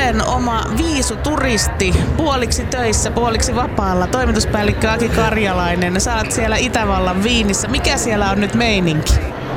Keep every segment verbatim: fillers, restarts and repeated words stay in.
Ylen oma viisuturisti, puoliksi töissä, puoliksi vapaalla, toimituspäällikkö Aki Karjalainen. Sä oot siellä Itävallan Viinissä. Mikä siellä on nyt meininki?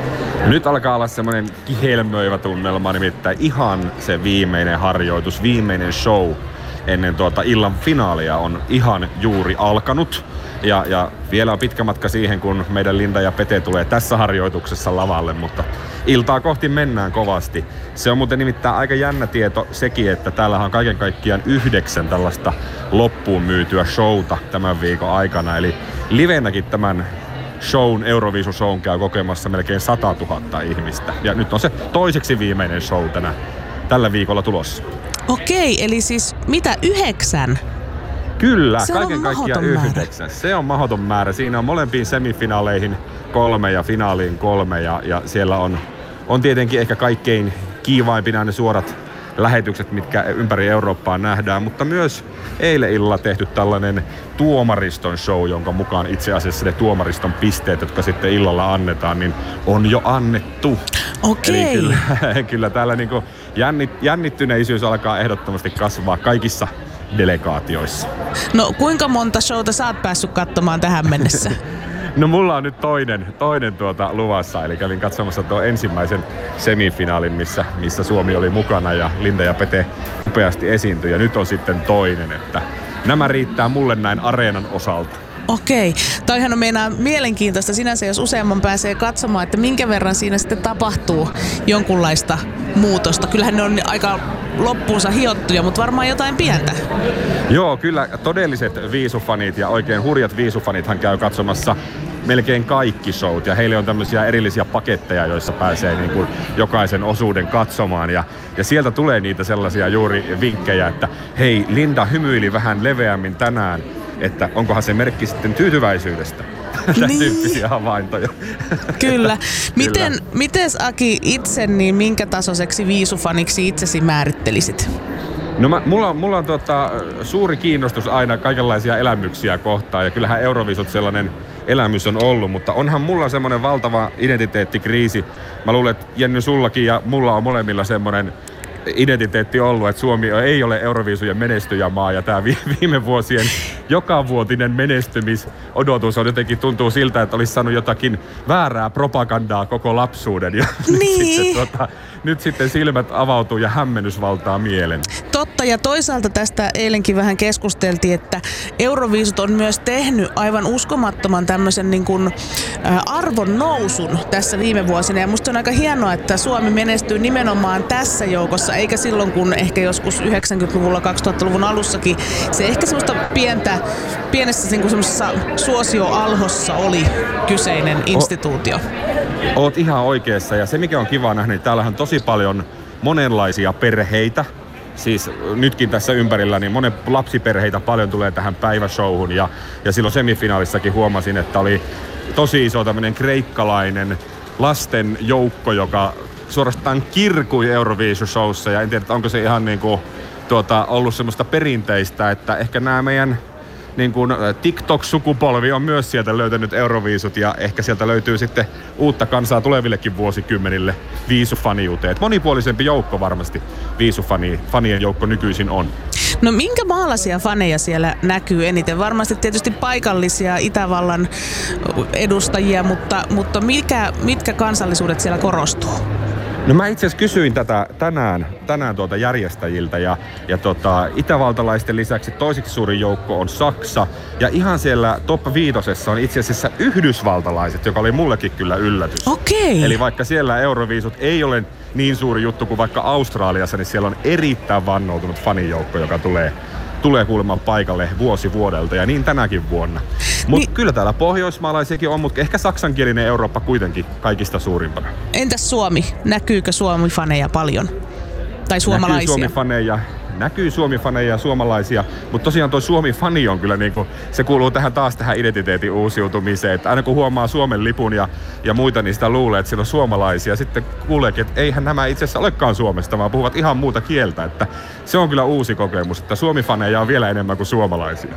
Nyt alkaa olla semmoinen kihelmöivä tunnelma, nimittäin ihan se viimeinen harjoitus, viimeinen show ennen tuota illan finaalia on ihan juuri alkanut. Ja, ja vielä on pitkä matka siihen, kun meidän Linda ja Pete tulee tässä harjoituksessa lavalle, mutta iltaa kohti mennään kovasti. Se on muuten nimittäin aika jännä tieto sekin, että täällä on kaiken kaikkiaan yhdeksän tällaista loppuun myytyä showta tämän viikon aikana. Eli livenäkin tämän shown, Euroviisu-shown käy kokemassa melkein sata tuhatta ihmistä. Ja nyt on se toiseksi viimeinen show tänä, tällä viikolla tulossa. Okei, eli siis mitä, yhdeksän? Kyllä, se kaiken kaikkiaan yhdeksän. Se on mahdoton määrä. Siinä on molempiin semifinaaleihin kolme ja finaaliin kolme. Ja, ja siellä on, on tietenkin ehkä kaikkein kiivaimpina ne suorat lähetykset, mitkä ympäri Eurooppaa nähdään. Mutta myös eilen illalla tehty tällainen tuomariston show, jonka mukaan itse asiassa ne tuomariston pisteet, jotka sitten illalla annetaan, niin on jo annettu. Okei. Eli kyllä, kyllä täällä niinku jännit, jännittyneisyys alkaa ehdottomasti kasvaa kaikissa delegaatioissa. No kuinka monta showta sä oot päässyt katsomaan tähän mennessä? No mulla on nyt toinen, toinen tuota luvassa, eli kävin katsomassa tuon ensimmäisen semifinaalin, missä, missä Suomi oli mukana ja Linda ja Pete upeasti esiintyi. Ja nyt on sitten toinen, että nämä riittää mulle näin areenan osalta. Okei. Toihan on meinaa mielenkiintoista sinänsä, jos useamman pääsee katsomaan, että minkä verran siinä sitten tapahtuu jonkunlaista muutosta. Kyllähän ne on aika loppuunsa hiottuja, mutta varmaan jotain pientä. Joo, kyllä todelliset viisufanit ja oikein hurjat viisufanithan käy katsomassa melkein kaikki showt. Ja heille on tämmöisiä erillisiä paketteja, joissa pääsee niin kuin jokaisen osuuden katsomaan. Ja, ja sieltä tulee niitä sellaisia juuri vinkkejä, että hei, Linda hymyili vähän leveämmin tänään, että onkohan se merkki sitten tyytyväisyydestä. Tämän niin. Tyyppisiä havaintoja. Kyllä. Miten, Kyllä. Mites Aki itse, niin minkä tasoiseksi viisufaniksi itsesi määrittelisit? No mä, mulla, mulla on tota, suuri kiinnostus aina kaikenlaisia elämyksiä kohtaan ja kyllähän Euroviisut sellainen elämys on ollut, mutta onhan mulla semmoinen valtava identiteettikriisi. Mä luulen, että Jenny sullakin ja mulla on molemmilla semmoinen identiteetti ollut, että Suomi ei ole Euroviisujen menestyjämaa ja tämä viime vuosien jokavuotinen menestymisodotus on jotenkin tuntuu siltä, että olisi saanut jotakin väärää propagandaa koko lapsuuden ja niin. nyt, sitten, tuota, nyt sitten silmät avautuu ja hämmennys valtaa mielen. Totta, ja toisaalta tästä eilenkin vähän keskusteltiin, että Euroviisut on myös tehnyt aivan uskomattoman tämmöisen niin kuin ä, arvon nousun tässä viime vuosina ja musta on aika hienoa, että Suomi menestyy nimenomaan tässä joukossa eikä silloin, kun ehkä joskus yhdeksänkymmentäluvulla, kaksituhattaluvun alussakin se ehkä semmoista pientä, pienessä niin kuin semmoisessa suosioalhossa oli kyseinen instituutio. O, oot ihan oikeassa ja se mikä on kiva nähdä, niin täällähän on tosi paljon monenlaisia perheitä. Siis nytkin tässä ympärillä niin monen lapsiperheitä paljon tulee tähän päiväshowhun ja, ja silloin semifinaalissakin huomasin, että oli tosi iso tämmöinen kreikkalainen lasten joukko, joka suorastaan kirkui Euroviisu-showssa ja en tiedä, onko se ihan niin kuin, tuota, ollut semmoista perinteistä, että ehkä nämä meidän niin kuin TikTok-sukupolvi on myös sieltä löytänyt Euroviisut ja ehkä sieltä löytyy sitten uutta kansaa tulevillekin vuosikymmenille viisufaniuteen. Monipuolisempi joukko varmasti viisufanien joukko nykyisin on. No minkä maalaisia faneja siellä näkyy eniten? Varmasti tietysti paikallisia Itävallan edustajia, mutta, mutta mikä, mitkä kansallisuudet siellä korostuu? No mä itse asiassa kysyin tätä tänään, tänään tuolta järjestäjiltä ja, ja tota, itävaltalaisten lisäksi toiseksi suurin joukko on Saksa ja ihan siellä top viitosessa on itse asiassa yhdysvaltalaiset, joka oli mullekin kyllä yllätys. Okei. Eli vaikka siellä Euroviisut ei ole niin suuri juttu kuin vaikka Australiassa, niin siellä on erittäin vannoutunut fanijoukko, joka tulee tulee kuulemaan paikalle vuosi vuodelta ja niin tänäkin vuonna. Mutta niin, kyllä täällä pohjoismaalaisiakin on, mutta ehkä saksankielinen Eurooppa kuitenkin kaikista suurimpana. Entäs Suomi? Näkyykö Suomi-faneja paljon? Tai suomalaisia? Näkyy Suomi-faneja, näkyy Suomi-faneja ja suomalaisia, mutta tosiaan tuo Suomi-fani on kyllä niinku, se kuuluu tähän taas tähän identiteetin uusiutumiseen, että aina kun huomaa Suomen lipun ja, ja muita, niin sitä luulee, että siellä on suomalaisia. Sitten kuuleekin, että eihän nämä itse asiassa olekaan Suomesta, vaan puhuvat ihan muuta kieltä, että se on kyllä uusi kokemus, että Suomi-faneja on vielä enemmän kuin suomalaisia.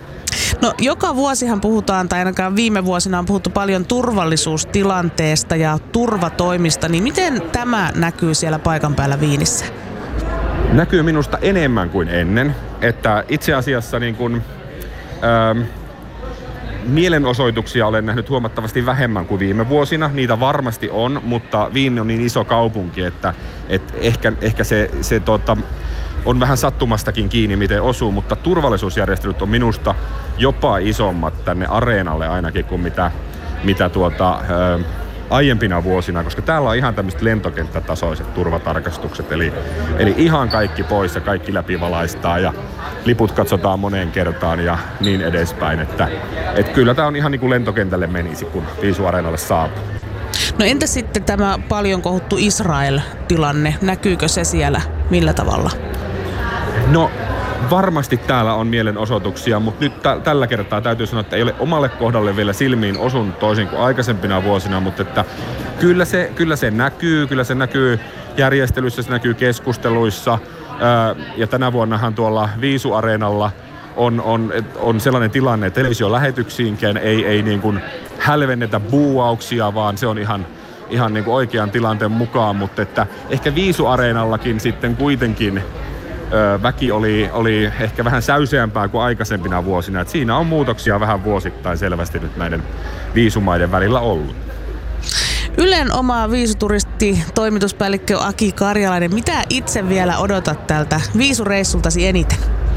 No joka vuosihan puhutaan, tai ainakaan viime vuosina on puhuttu paljon turvallisuustilanteesta ja turvatoimista, niin miten tämä näkyy siellä paikan päällä Viinissä? Näkyy minusta enemmän kuin ennen, että itse asiassa niin kuin, ähm, mielenosoituksia olen nähnyt huomattavasti vähemmän kuin viime vuosina. Niitä varmasti on, mutta Wien on niin iso kaupunki, että, että ehkä, ehkä se, se tota, on vähän sattumastakin kiinni, miten osuu, mutta turvallisuusjärjestelyt on minusta jopa isommat tänne areenalle ainakin kuin mitä, mitä tuota, ää, aiempina vuosina, koska täällä on ihan tämmöiset lentokenttätasoiset turvatarkastukset, eli, eli ihan kaikki pois ja kaikki läpivalaistaan ja liput katsotaan moneen kertaan ja niin edespäin, että et kyllä tää on ihan niin kuin lentokentälle menisi, kun Viisu-areenalle saapuu. No entä sitten tämä paljon kohuttu Israel-tilanne, näkyykö se siellä millä tavalla? No varmasti täällä on mielenosoituksia, mutta nyt t- tällä kertaa täytyy sanoa, että ei ole omalle kohdalle vielä silmiin osunut toisin kuin aikaisempina vuosina, mutta että kyllä se, kyllä se näkyy, kyllä se näkyy järjestelyissä, se näkyy keskusteluissa ää, ja tänä vuonnahan tuolla Viisu-areenalla on, on, on sellainen tilanne, että televisiolähetyksiinkään ei, ei niin kuin hälvennetä buuauksia, vaan se on ihan ihan niin kuin oikean tilanteen mukaan, mutta että ehkä Viisu-areenallakin sitten kuitenkin väki oli, oli ehkä vähän säyseämpää kuin aikaisempina vuosina. Et siinä on muutoksia vähän vuosittain selvästi nyt näiden viisumaiden välillä ollut. Ylen oma viisuturisti, toimituspäällikkö Aki Karjalainen, mitä itse vielä odotat tältä viisureissultasi eniten?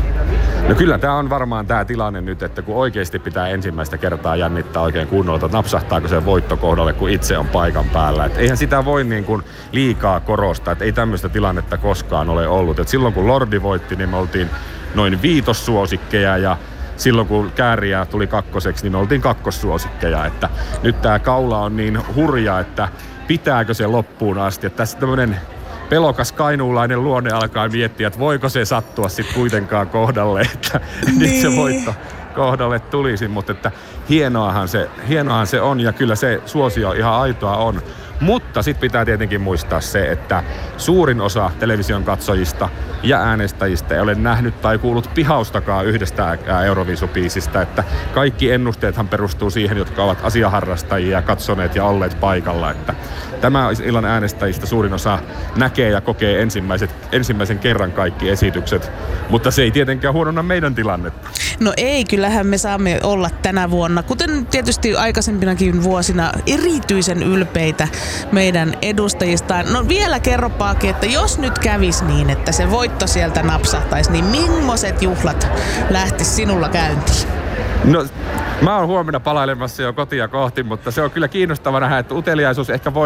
No kyllä tämä on varmaan tämä tilanne nyt, että kun oikeasti pitää ensimmäistä kertaa jännittää oikein kunnolla, että napsahtaako se voitto kohdalle, kun itse on paikan päällä. Et eihän sitä voi niin kuin liikaa korostaa, että ei tämmöistä tilannetta koskaan ole ollut. Et silloin kun Lordi voitti, niin me oltiin noin viitossuosikkeja ja silloin kun Kääriä tuli kakkoseksi, niin me oltiin kakkossuosikkeja. Että nyt tämä kaula on niin hurja, että pitääkö se loppuun asti. Että tässä tämmöinen pelokas kainuulainen luonne alkaa miettiä, että voiko se sattua sitten kuitenkaan kohdalle, että niin. Nyt se voitto kohdalle tulisi, mutta että hienoahan se, hienoahan se on ja kyllä se suosio ihan aitoa on. Mutta sitten pitää tietenkin muistaa se, että suurin osa television katsojista ja äänestäjistä ei ole nähnyt tai kuullut pihaustakaan yhdestä Euroviisubiisistä, että kaikki ennusteethan perustuu siihen, jotka ovat asiaharrastajia, katsoneet ja olleet paikalla, että tämä illan äänestäjistä suurin osa näkee ja kokee ensimmäiset, ensimmäisen kerran kaikki esitykset, mutta se ei tietenkään huononna meidän tilannetta. No ei, kyllähän me saamme olla tänä vuonna, kuten tietysti aikaisempinakin vuosina, erityisen ylpeitä meidän edustajistaan. No vielä kerro Paaki, että jos nyt kävisi niin, että se voitto sieltä napsahtaisi, niin millaiset juhlat lähtis sinulla käyntiin? No, mä oon huomenna palailemassa jo kotia kohti, mutta se on kyllä kiinnostava nähdä, että uteliaisuus ehkä voi